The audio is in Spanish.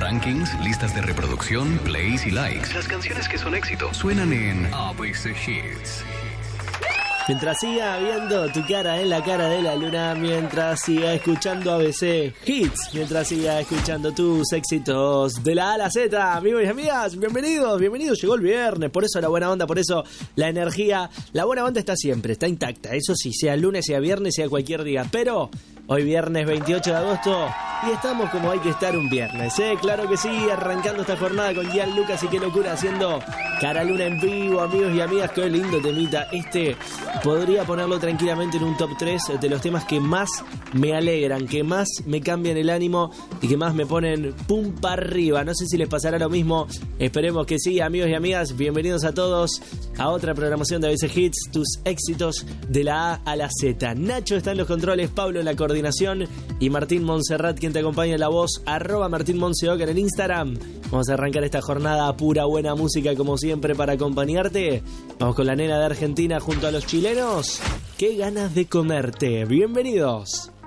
Rankings, listas de reproducción, plays y likes. Las canciones que son éxito suenan en ABC Hits. Mientras siga viendo tu cara en la cara de la luna, mientras siga escuchando ABC Hits, mientras siga escuchando tus éxitos de la A a la Z, amigos y amigas, bienvenidos, llegó el viernes, por eso la buena onda, por eso la energía, la buena onda está siempre, está intacta, eso sí, sea lunes, sea viernes, sea cualquier día, pero hoy viernes 28 de agosto y estamos como hay que estar un viernes, claro que sí, arrancando esta jornada con Gian Lucas y qué locura haciendo Cara Luna en vivo, amigos y amigas, qué lindo temita, podría ponerlo tranquilamente en un top 3 de los temas que más me alegran, que más me cambian el ánimo y que más me ponen pum para arriba. No sé si les pasará lo mismo, esperemos que sí, amigos y amigas. Bienvenidos a todos a otra programación de ABC Hits, tus éxitos de la A a la Z. Nacho está en los controles, Pablo en la coordinación y Martín Montserrat quien te acompaña en la voz, @MartínMonseoca en el Instagram. Vamos a arrancar esta jornada pura buena música como siempre para acompañarte. Vamos con la nena de Argentina junto a los chilenos. ¡Qué ganas de comerte! ¡Bienvenidos!